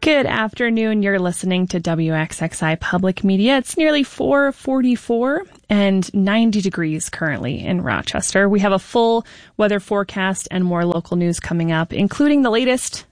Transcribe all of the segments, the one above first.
Good afternoon. You're listening to WXXI Public Media. It's nearly 4:44 and 90 degrees currently in Rochester. We have a full weather forecast and more local news coming up, including the latest.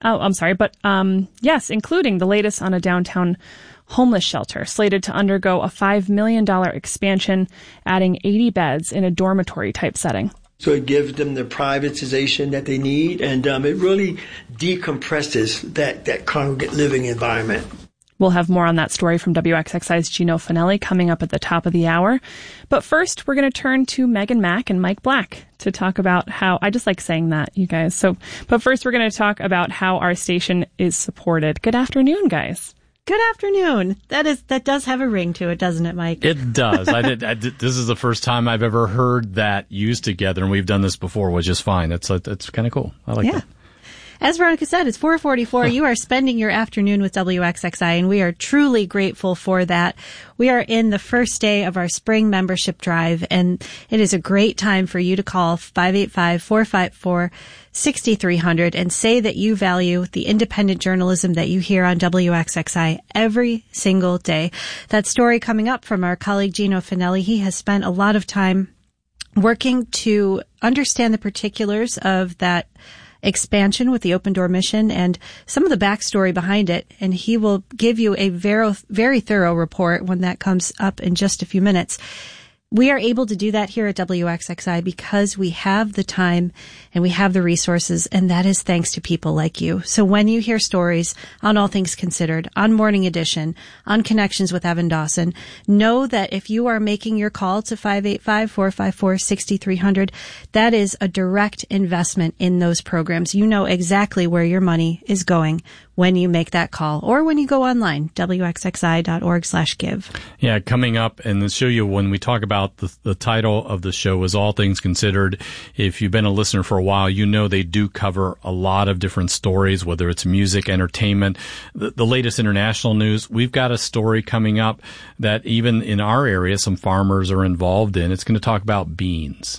Including the latest on a downtown homeless shelter slated to undergo a $5 million expansion, adding 80 beds in a dormitory type setting. So it gives them the privatization that they need, and it really decompresses that congregate living environment. We'll have more on that story from WXXI's Gino Finelli coming up at the top of the hour. But first, we're going to turn to Megan Mack and Mike Black to talk about how, I just like saying that, you guys. But first, we're going to talk about how our station is supported. Good afternoon, guys. Good afternoon. That does have a ring to it, doesn't it, Mike? It does. This is the first time I've ever heard that used together, and we've done this before, which is fine. It's kind of cool. I like that. As Veronica said, it's 4:44. You are spending your afternoon with WXXI, and we are truly grateful for that. We are in the first day of our spring membership drive, and it is a great time for you to call 585-454-6300 and say that you value the independent journalism that you hear on WXXI every single day. That story coming up from our colleague Gino Finelli, he has spent a lot of time working to understand the particulars of that expansion with the Open Door mission and some of the backstory behind it. And he will give you a very, very thorough report when that comes up in just a few minutes. We are able to do that here at WXXI because we have the time and we have the resources, and that is thanks to people like you. So when you hear stories on All Things Considered, on Morning Edition, on Connections with Evan Dawson, know that if you are making your call to 585-454-6300, that is a direct investment in those programs. You know exactly where your money is going when you make that call or when you go online, wxxi.org/give. Yeah, coming up, and to show you when we talk about the title of the show is All Things Considered. If you've been a listener for a while, you know they do cover a lot of different stories, whether it's music, entertainment, the latest international news. We've got a story coming up that even in our area, some farmers are involved in. It's going to talk about beans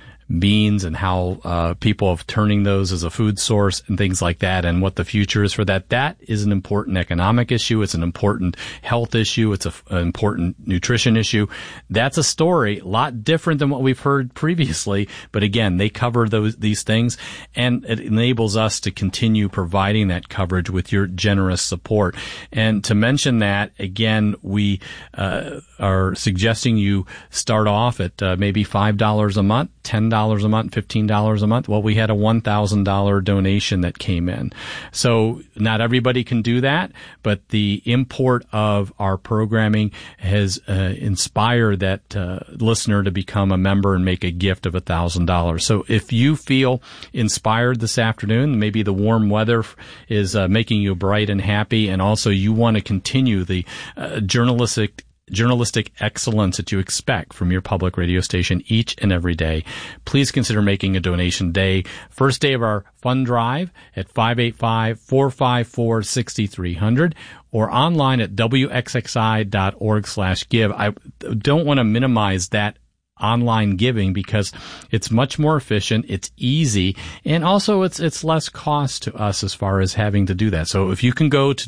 and how people are turning those as a food source and things like that, and what the future is for that. That is an important economic issue. It's an important health issue. It's an important nutrition issue. That's a story, a lot different than what we've heard previously. But again, they cover these things, and it enables us to continue providing that coverage with your generous support. And to mention that, again, we are suggesting you start off at maybe $5 a month, $10 a month, $15 a month. Well, we had a $1,000 donation that came in. So not everybody can do that, but the import of our programming has inspired that listener to become a member and make a gift of $1,000. So if you feel inspired this afternoon, maybe the warm weather is making you bright and happy, and also you want to continue the journalistic excellence that you expect from your public radio station each and every day, please consider making a donation today. First day of our fund drive at 585-454-6300 or online at wxxi.org/give. I don't want to minimize that online giving because it's much more efficient, it's easy, and also it's less cost to us as far as having to do that. So if you can go to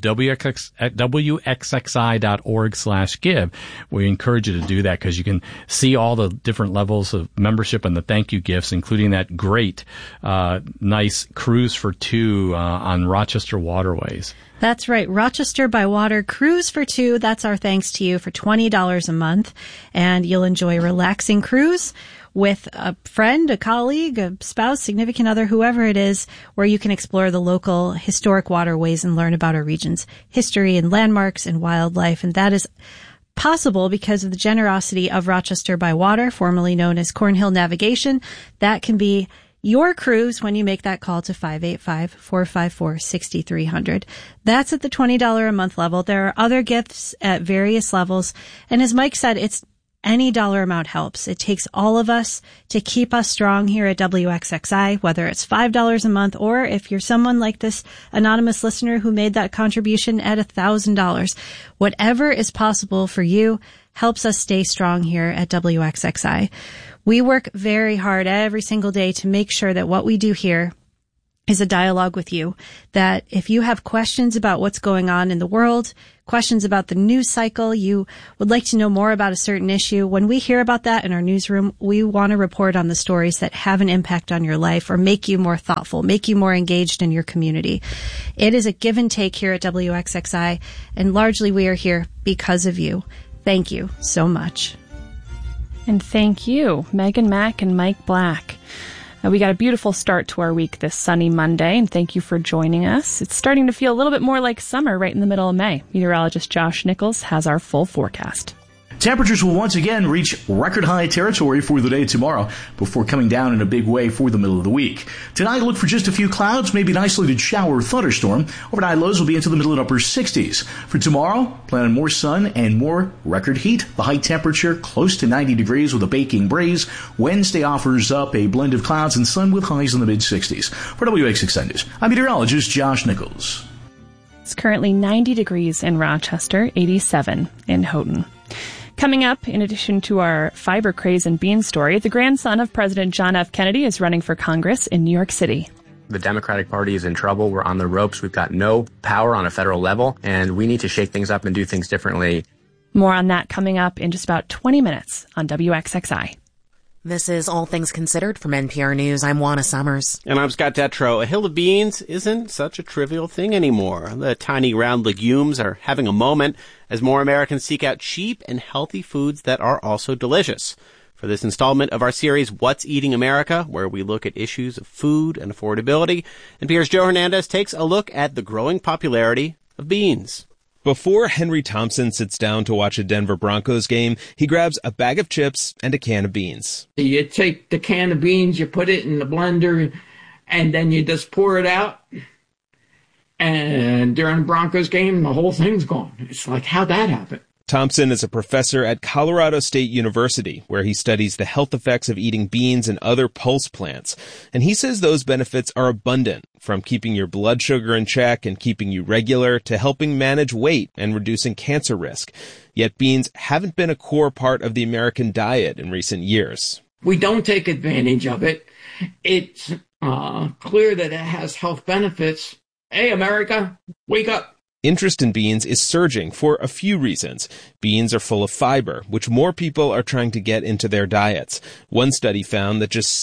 wxxi.org/give, we encourage you to do that because you can see all the different levels of membership and the thank you gifts, including that great, nice cruise for two on Rochester waterways. That's right. Rochester by Water Cruise for Two. That's our thanks to you for $20 a month. And you'll enjoy a relaxing cruise with a friend, a colleague, a spouse, significant other, whoever it is, where you can explore the local historic waterways and learn about our region's history and landmarks and wildlife. And that is possible because of the generosity of Rochester by Water, formerly known as Cornhill Navigation. That can be your cruise when you make that call to 585-454-6300. That's at the $20 a month level. There are other gifts at various levels. And as Mike said, it's any dollar amount helps. It takes all of us to keep us strong here at WXXI, whether it's $5 a month or if you're someone like this anonymous listener who made that contribution at $1,000. Whatever is possible for you helps us stay strong here at WXXI. We work very hard every single day to make sure that what we do here is a dialogue with you, that if you have questions about what's going on in the world, questions about the news cycle, you would like to know more about a certain issue, when we hear about that in our newsroom, we want to report on the stories that have an impact on your life or make you more thoughtful, make you more engaged in your community. It is a give and take here at WXXI, and largely we are here because of you. Thank you so much. And thank you, Megan Mack and Mike Black. We got a beautiful start to our week this sunny Monday, and thank you for joining us. It's starting to feel a little bit more like summer right in the middle of May. Meteorologist Josh Nichols has our full forecast. Temperatures will once again reach record high territory for the day tomorrow before coming down in a big way for the middle of the week. Tonight, look for just a few clouds, maybe an isolated shower or thunderstorm. Overnight lows will be into the middle and upper 60s. For tomorrow, plan on more sun and more record heat. The high temperature close to 90 degrees with a baking breeze. Wednesday offers up a blend of clouds and sun with highs in the mid 60s. For WXXI News, I'm meteorologist Josh Nichols. It's currently 90 degrees in Rochester, 87 in Houghton. Coming up, in addition to our fiber craze and bean story, the grandson of President John F. Kennedy is running for Congress in New York City. The Democratic Party is in trouble. We're on the ropes. We've got no power on a federal level, and we need to shake things up and do things differently. More on that coming up in just about 20 minutes on WXXI. This is All Things Considered from NPR News. I'm Juana Summers. And I'm Scott Detrow. A hill of beans isn't such a trivial thing anymore. The tiny round legumes are having a moment as more Americans seek out cheap and healthy foods that are also delicious. For this installment of our series, What's Eating America, where we look at issues of food and affordability, NPR's Joe Hernandez takes a look at the growing popularity of beans. Before Henry Thompson sits down to watch a Denver Broncos game, he grabs a bag of chips and a can of beans. You take the can of beans, you put it in the blender, and then you just pour it out. And during the Broncos game, the whole thing's gone. It's like, how'd that happen? Thompson is a professor at Colorado State University, where he studies the health effects of eating beans and other pulse plants. And he says those benefits are abundant, from keeping your blood sugar in check and keeping you regular to helping manage weight and reducing cancer risk. Yet beans haven't been a core part of the American diet in recent years. We don't take advantage of it. It's clear that it has health benefits. Hey, America, wake up. Interest in beans is surging for a few reasons. Beans are full of fiber, which more people are trying to get into their diets. One study found that just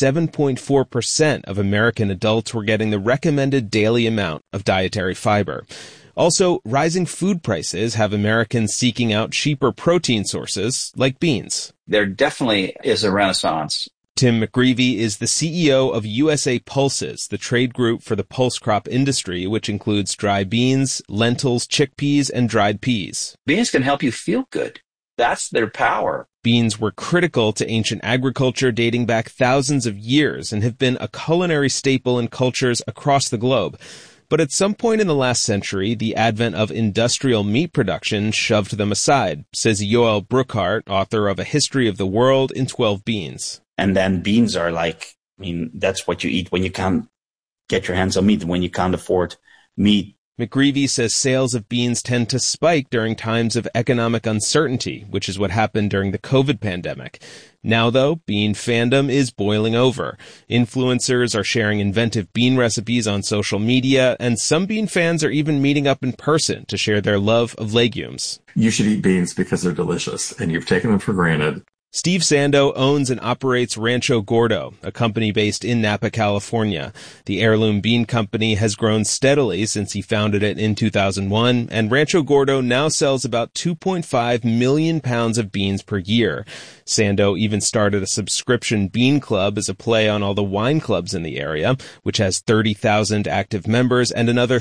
7.4% of American adults were getting the recommended daily amount of dietary fiber. Also, rising food prices have Americans seeking out cheaper protein sources like beans. There definitely is a renaissance. Tim McGreevy is the CEO of USA Pulses, the trade group for the pulse crop industry, which includes dry beans, lentils, chickpeas, and dried peas. Beans can help you feel good. That's their power. Beans were critical to ancient agriculture dating back thousands of years and have been a culinary staple in cultures across the globe. But at some point in the last century, the advent of industrial meat production shoved them aside, says Yoel Brookhart, author of A History of the World in 12 Beans. And then beans are like, that's what you eat when you can't get your hands on meat, when you can't afford meat. McGreevy says sales of beans tend to spike during times of economic uncertainty, which is what happened during the COVID pandemic. Now, though, bean fandom is boiling over. Influencers are sharing inventive bean recipes on social media, and some bean fans are even meeting up in person to share their love of legumes. You should eat beans because they're delicious, and you've taken them for granted. Steve Sando owns and operates Rancho Gordo, a company based in Napa, California. The heirloom bean company has grown steadily since he founded it in 2001, and Rancho Gordo now sells about 2.5 million pounds of beans per year. Sando even started a subscription bean club as a play on all the wine clubs in the area, which has 30,000 active members and another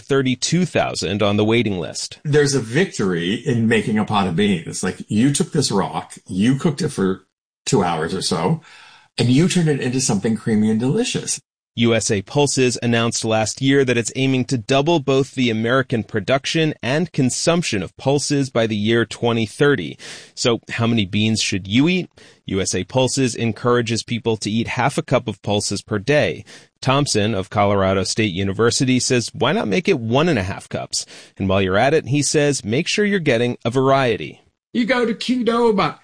32,000 on the waiting list. There's a victory in making a pot of beans. Like, you took this rock, you cooked it for 2 hours or so, and you turned it into something creamy and delicious. USA Pulses announced last year that it's aiming to double both the American production and consumption of pulses by the year 2030. So how many beans should you eat? USA Pulses encourages people to eat half a cup of pulses per day. Thompson of Colorado State University says, why not make it 1.5 cups? And while you're at it, he says, make sure you're getting a variety. You go to Qdoba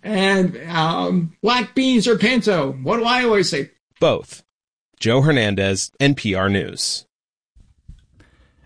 and black beans or pinto. What do I always say? Both. Joe Hernandez, NPR News.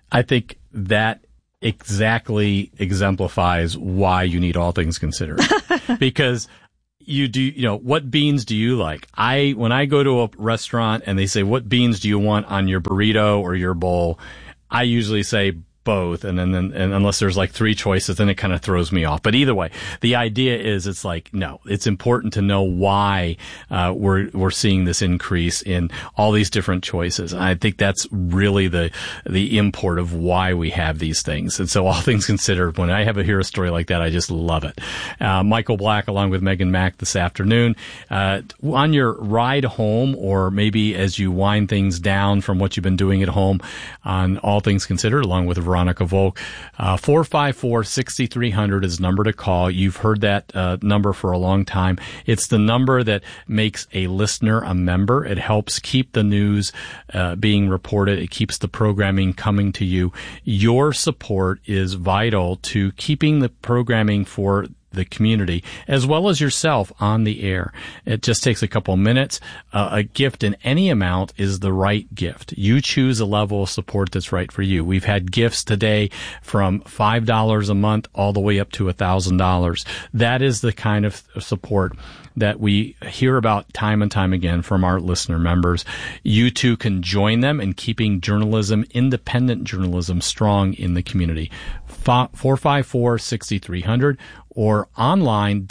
I think that exactly exemplifies why you need All Things Considered. Because what beans do you like? When I go to a restaurant and they say, what beans do you want on your burrito or your bowl? I usually say both. And then unless there's like three choices, then it kind of throws me off. But either way, the idea is it's like, no, it's important to know why, we're seeing this increase in all these different choices. And I think that's really the import of why we have these things. And so All Things Considered, when I hear a story like that, I just love it. Michael Black, along with Megan Mack this afternoon, on your ride home, or maybe as you wind things down from what you've been doing at home on All Things Considered, along with Veronica Volk. 454-6300 is the number to call. You've heard that number for a long time. It's the number that makes a listener a member. It helps keep the news being reported. It keeps the programming coming to you. Your support is vital to keeping the programming for the community, as well as yourself, on the air. It just takes a couple minutes. A gift in any amount is the right gift. You choose a level of support that's right for you. We've had gifts today from $5 a month all the way up to $1,000. That is the kind of support that we hear about time and time again from our listener members. You too can join them in keeping journalism, independent journalism, strong in the community. 454-6300 or online,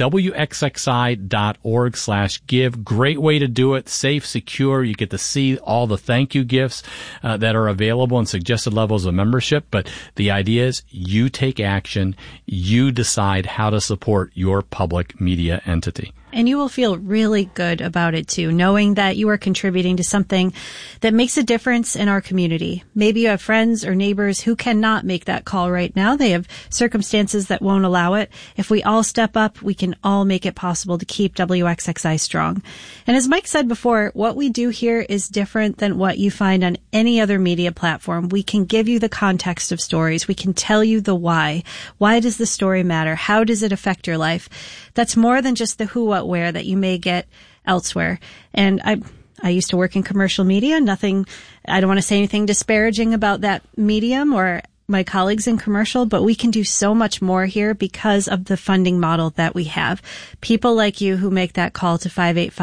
wxxi.org/give. Great way to do it. Safe, secure. You get to see all the thank you gifts that are available and suggested levels of membership. But the idea is you take action. You decide how to support your public media entity. And you will feel really good about it too, knowing that you are contributing to something that makes a difference in our community. Maybe you have friends or neighbors who cannot make that call right now. They have circumstances that won't allow it. If we all step up, we can all make it possible to keep WXXI strong. And as Mike said before, what we do here is different than what you find on any other media platform. We can give you the context of stories. We can tell you the why. Why does the story matter? How does it affect your life? That's more than just the who, what, where that you may get elsewhere. And I used to work in commercial media. I don't want to say anything disparaging about that medium or my colleagues in commercial, but we can do so much more here because of the funding model that we have. People like you who make that call to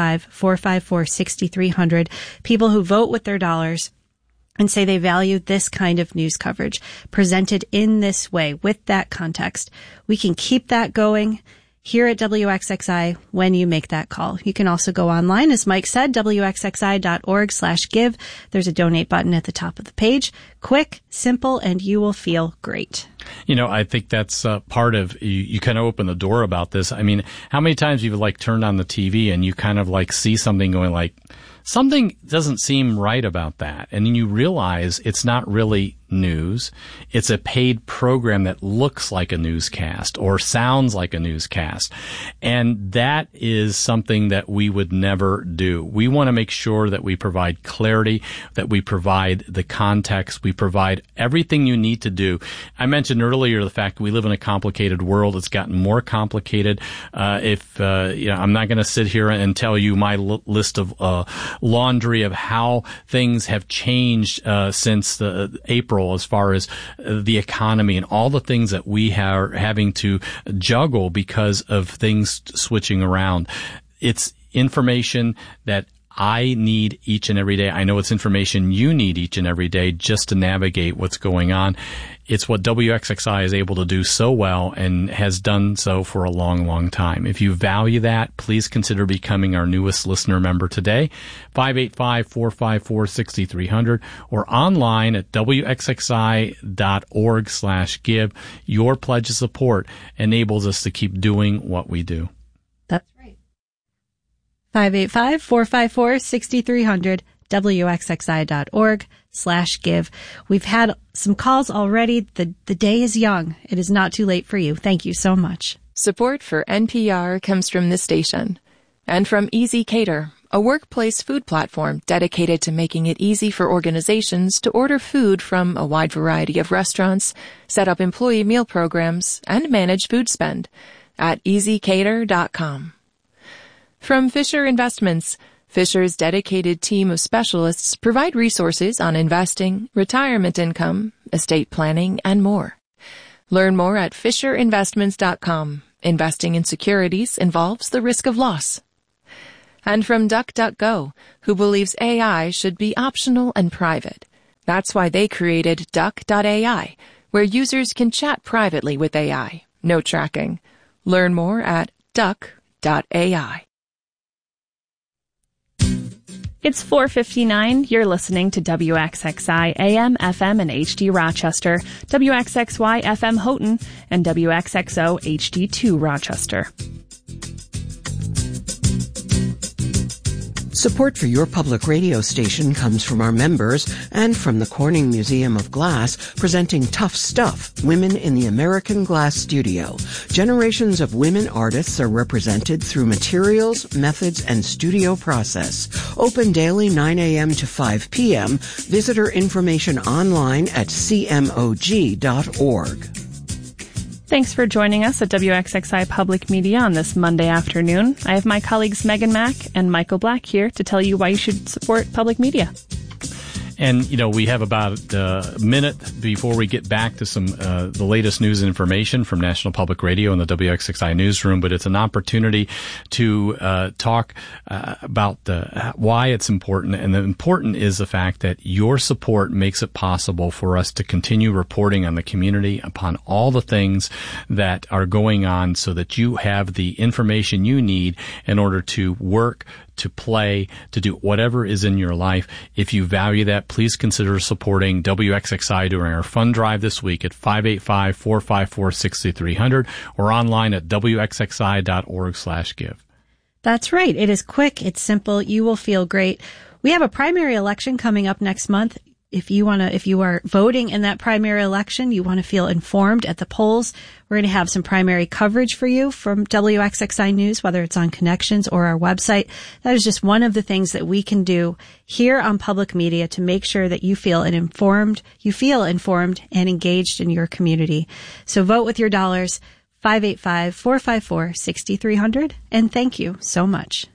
585-454-6300, people who vote with their dollars and say they value this kind of news coverage presented in this way with that context. We can keep that going here at WXXI when you make that call. You can also go online, as Mike said, wxxi.org/give. There's a donate button at the top of the page. Quick, simple, and you will feel great. I think that's part of, you kind of open the door about this. I mean, how many times you've turned on the TV and you kind of see something going something doesn't seem right about that. And then you realize it's not really news. It's a paid program that looks like a newscast or sounds like a newscast. And that is something that we would never do. We want to make sure that we provide clarity, that we provide the context, we provide everything you need to do. I mentioned earlier the fact we live in a complicated world. It's gotten more complicated. I'm not going to sit here and tell you my list of laundry of how things have changed since April, as far as the economy and all the things that we are having to juggle because of things switching around. It's information that I need each and every day. I know it's information you need each and every day just to navigate what's going on. It's what WXXI is able to do so well and has done so for a long, long time. If you value that, please consider becoming our newest listener member today. 585-454-6300 or online at wxxi.org/give. Your pledge of support enables us to keep doing what we do. That's right. 585-454-6300, wxxi.org/give. We've had some calls already. The day is young. It is not too late for you. Thank you so much. Support for NPR comes from this station and from Easy Cater, a workplace food platform dedicated to making it easy for organizations to order food from a wide variety of restaurants, set up employee meal programs, and manage food spend at easycater.com. From Fisher Investments, Fisher's dedicated team of specialists provide resources on investing, retirement income, estate planning, and more. Learn more at FisherInvestments.com. Investing in securities involves the risk of loss. And from DuckDuckGo, who believes AI should be optional and private. That's why they created Duck.ai, where users can chat privately with AI. No tracking. Learn more at Duck.ai. It's 4:59. You're listening to WXXI AM, FM, and HD Rochester, WXXY FM Houghton, and WXXO HD2 Rochester. Support for your public radio station comes from our members and from the Corning Museum of Glass, presenting Tough Stuff, Women in the American Glass Studio. Generations of women artists are represented through materials, methods, and studio process. Open daily 9 a.m. to 5 p.m. Visitor information online at cmog.org. Thanks for joining us at WXXI Public Media on this Monday afternoon. I have my colleagues Megan Mack and Michael Black here to tell you why you should support public media. And, we have about a minute before we get back to some the latest news and information from National Public Radio and the WXXI newsroom, but it's an opportunity to talk about why it's important. And the important is the fact that your support makes it possible for us to continue reporting on the community upon all the things that are going on so that you have the information you need in order to work, to play, to do whatever is in your life. If you value that, please consider supporting WXXI during our fund drive this week at 585-454-6300 or online at wxxi.org/give. That's right. It is quick. It's simple. You will feel great. We have a primary election coming up next month. If you are voting in that primary election, you want to feel informed at the polls, we're going to have some primary coverage for you from WXXI News, whether it's on Connections or our website. That is just one of the things that we can do here on public media to make sure that you feel informed and engaged in your community. So vote with your dollars, 585-454-6300, and thank you so much.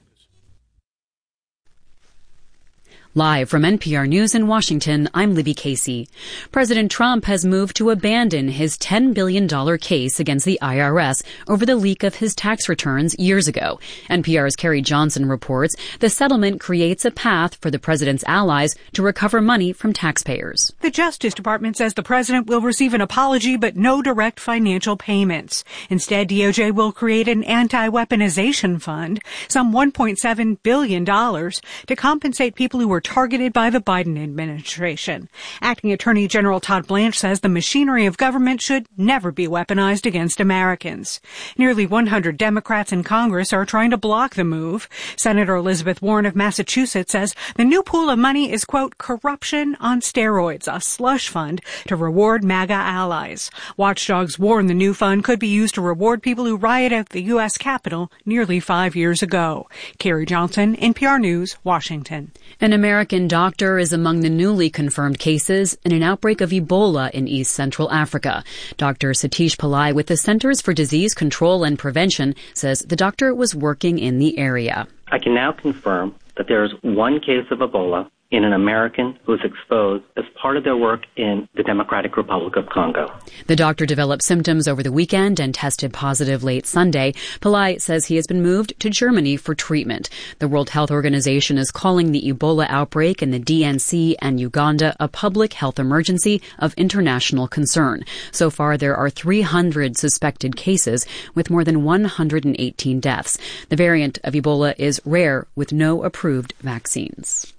Live from NPR News in Washington, I'm Libby Casey. President Trump has moved to abandon his $10 billion case against the IRS over the leak of his tax returns years ago. NPR's Carrie Johnson reports the settlement creates a path for the president's allies to recover money from taxpayers. The Justice Department says the president will receive an apology but no direct financial payments. Instead, DOJ will create an anti-weaponization fund, some $1.7 billion, to compensate people who were targeted by the Biden administration. Acting Attorney General Todd Blanche says the machinery of government should never be weaponized against Americans. Nearly 100 Democrats in Congress are trying to block the move. Senator Elizabeth Warren of Massachusetts says the new pool of money is, quote, corruption on steroids, a slush fund to reward MAGA allies. Watchdogs warn the new fund could be used to reward people who rioted at the U.S. Capitol nearly 5 years ago. Carrie Johnson, NPR News, Washington. An American doctor is among the newly confirmed cases in an outbreak of Ebola in East Central Africa. Dr. Satish Pillai with the Centers for Disease Control and Prevention says the doctor was working in the area. I can now confirm that there is one case of Ebola in an American who was exposed as part of their work in the Democratic Republic of Congo. The doctor developed symptoms over the weekend and tested positive late Sunday. Pillai says he has been moved to Germany for treatment. The World Health Organization is calling the Ebola outbreak in the DNC and Uganda a public health emergency of international concern. So far, there are 300 suspected cases with more than 118 deaths. The variant of Ebola is rare with no approved vaccines.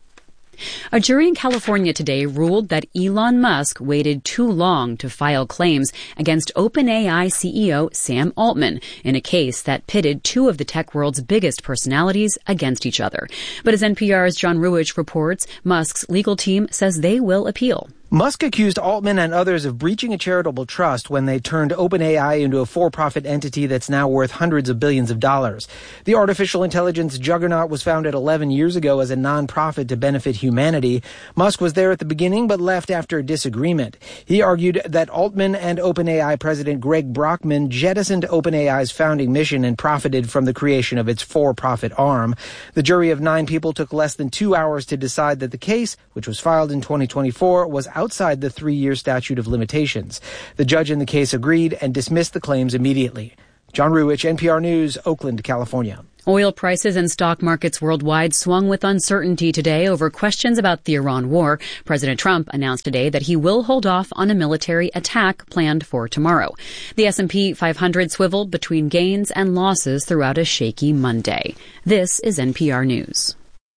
A jury in California today ruled that Elon Musk waited too long to file claims against OpenAI CEO Sam Altman in a case that pitted two of the tech world's biggest personalities against each other. But as NPR's John Ruwitch reports, Musk's legal team says they will appeal. Musk accused Altman and others of breaching a charitable trust when they turned OpenAI into a for-profit entity that's now worth hundreds of billions of dollars. The artificial intelligence juggernaut was founded 11 years ago as a nonprofit to benefit humanity. Musk was there at the beginning but left after a disagreement. He argued that Altman and OpenAI president Greg Brockman jettisoned OpenAI's founding mission and profited from the creation of its for-profit arm. The jury of 9 people took less than 2 hours to decide that the case, which was filed in 2024, was outside the 3-year statute of limitations. The judge in the case agreed and dismissed the claims immediately. John Ruwich, NPR News, Oakland, California. Oil prices and stock markets worldwide swung with uncertainty today over questions about the Iran war. President Trump announced today that he will hold off on a military attack planned for tomorrow. The S&P 500 swiveled between gains and losses throughout a shaky Monday. This is NPR News.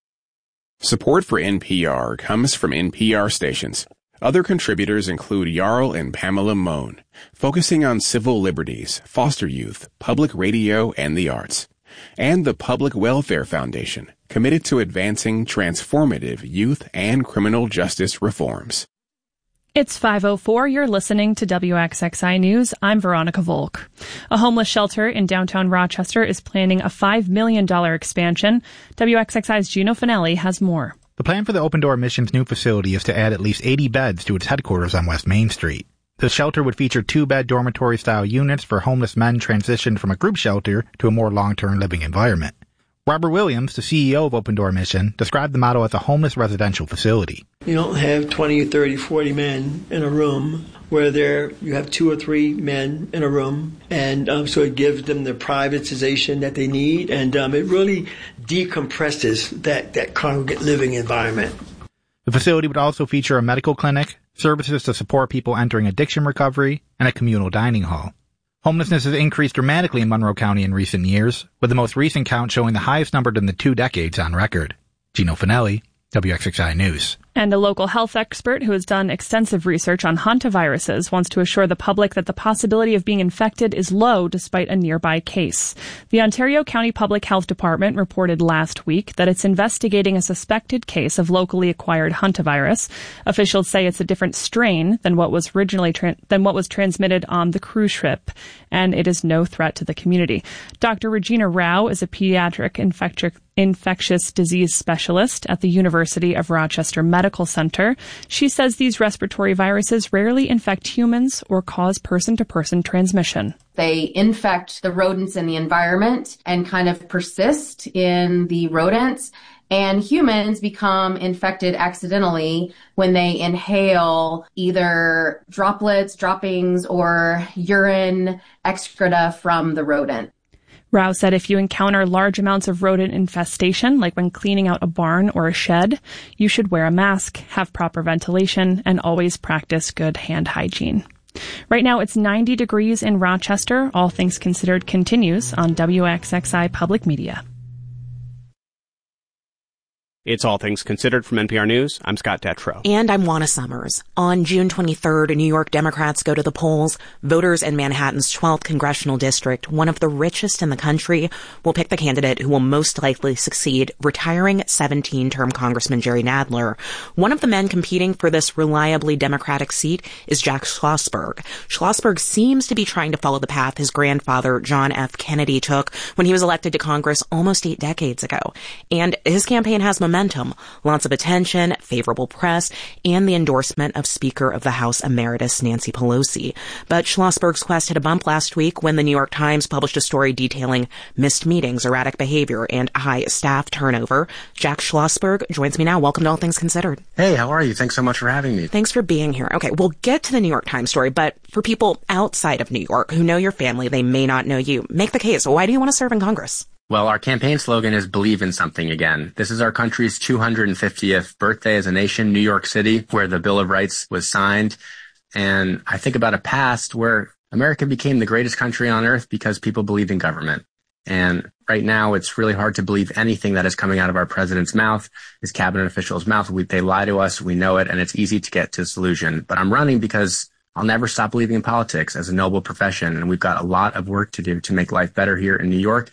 Support for NPR comes from NPR stations. Other contributors include Jarl and Pamela Mohn, focusing on civil liberties, foster youth, public radio, and the arts. And the Public Welfare Foundation, committed to advancing transformative youth and criminal justice reforms. It's 5:04. You're listening to WXXI News. I'm Veronica Volk. A homeless shelter in downtown Rochester is planning a $5 million expansion. WXXI's Gino Finelli has more. The plan for the Open Door Mission's new facility is to add at least 80 beds to its headquarters on West Main Street. The shelter would feature 2-bed dormitory-style units for homeless men transitioned from a group shelter to a more long-term living environment. Robert Williams, the CEO of Open Door Mission, described the model as a homeless residential facility. You don't have 20, 30, 40 men in a room where you have 2 or 3 men in a room, and so it gives them the privatization that they need, and it really decompresses that congregate living environment. The facility would also feature a medical clinic, services to support people entering addiction recovery, and a communal dining hall. Homelessness has increased dramatically in Monroe County in recent years, with the most recent count showing the highest number in the 2 decades on record. Gino Finelli, WXXI News. And a local health expert who has done extensive research on hantaviruses wants to assure the public that the possibility of being infected is low despite a nearby case. The Ontario County Public Health Department reported last week that it's investigating a suspected case of locally acquired hantavirus. Officials say it's a different strain than what was originally transmitted on the cruise ship, and it is no threat to the community. Dr. Regina Rao is a pediatric infectious disease specialist at the University of Rochester Medical Center. She says these respiratory viruses rarely infect humans or cause person-to-person transmission. They infect the rodents in the environment and kind of persist in the rodents. And humans become infected accidentally when they inhale either droplets, droppings, or urine excreta from the rodent. Rao said if you encounter large amounts of rodent infestation, like when cleaning out a barn or a shed, you should wear a mask, have proper ventilation, and always practice good hand hygiene. Right now, it's 90 degrees in Rochester. All Things Considered continues on WXXI Public Media. It's All Things Considered from NPR News. I'm Scott Detrow. And I'm Juana Summers. On June 23rd, New York Democrats go to the polls. Voters in Manhattan's 12th congressional district, one of the richest in the country, will pick the candidate who will most likely succeed retiring 17-term Congressman Jerry Nadler. One of the men competing for this reliably Democratic seat is Jack Schlossberg. Schlossberg seems to be trying to follow the path his grandfather, John F. Kennedy, took when he was elected to Congress almost 8 decades ago. And his campaign has momentum, lots of attention, favorable press, and the endorsement of Speaker of the House Emeritus Nancy Pelosi. But Schlossberg's quest hit a bump last week when the New York Times published a story detailing missed meetings, erratic behavior, and high staff turnover. Jack Schlossberg joins me now. Welcome to All Things Considered. Hey, how are you? Thanks so much for having me. Thanks for being here. Okay, we'll get to the New York Times story, but for people outside of New York who know your family, they may not know you. Make the case. Why do you want to serve in Congress? Well, our campaign slogan is Believe in Something Again. This is our country's 250th birthday as a nation, New York City, where the Bill of Rights was signed. And I think about a past where America became the greatest country on earth because people believed in government. And right now, it's really hard to believe anything that is coming out of our president's mouth, his cabinet officials' mouth. They lie to us, we know it, and it's easy to get disillusioned. But I'm running because I'll never stop believing in politics as a noble profession, and we've got a lot of work to do to make life better here in New York.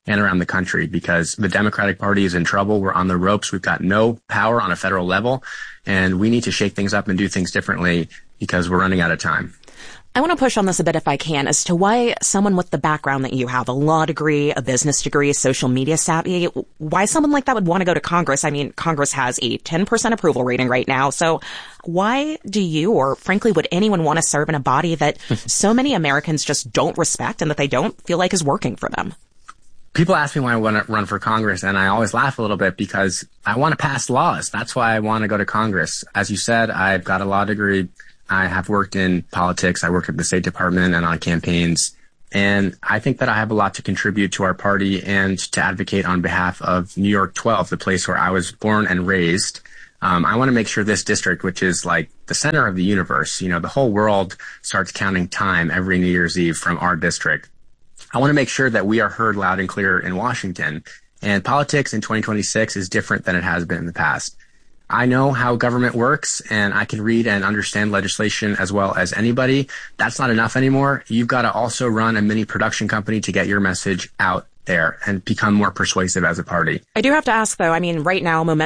and around the country, because the Democratic Party is in trouble. We're on the ropes. We've got no power on a federal level, and we need to shake things up and do things differently because we're running out of time. I want to push on this a bit if I can as to why someone with the background that you have, a law degree, a business degree, social media savvy, why someone like that would want to go to Congress. I mean, Congress has a 10% approval rating right now. So why do you, or frankly, would anyone want to serve in a body that so many Americans just don't respect and that they don't feel like is working for them? People ask me why I want to run for Congress, and I always laugh a little bit because I want to pass laws. That's why I want to go to Congress. As you said, I've got a law degree. I have worked in politics. I work at the State Department and on campaigns. And I think that I have a lot to contribute to our party and to advocate on behalf of New York 12, the place where I was born and raised. I want to make sure this district, which is like the center of the universe, the whole world starts counting time every New Year's Eve from our district. I want to make sure that we are heard loud and clear in Washington. And politics in 2026 is different than it has been in the past. I know how government works, and I can read and understand legislation as well as anybody. That's not enough anymore. You've got to also run a mini production company to get your message out there and become more persuasive as a party. I do have to ask, though, I mean, right now,